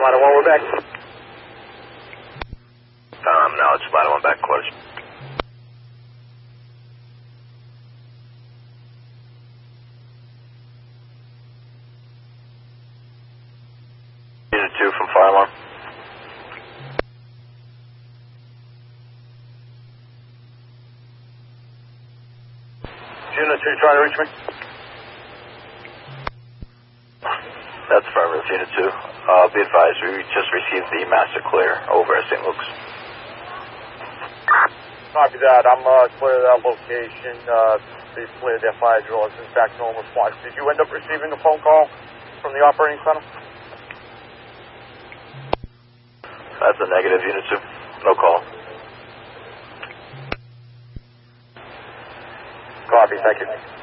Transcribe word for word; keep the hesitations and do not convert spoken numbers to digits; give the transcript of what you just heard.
Model one, we're back. Um, no, it's Model one back quarters. Unit two from fire alarm. Unit two trying to reach me? That's affirmative, Unit two. Uh, be advised, we just received the master clear over at Saint Luke's. Copy that. I'm uh, clear that location. Uh, they've cleared their fire drawers. In fact, no response. Did you end up receiving a phone call from the operating center? That's a negative, Unit two. No call. Copy. Thank you.